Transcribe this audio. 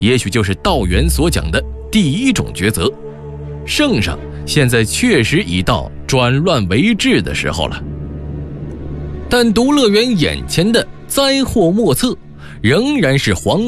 也许就是道元所讲的第一种抉择。圣上现在确实已到转乱为治的时候了。但独乐园眼前的灾祸莫测，仍然是皇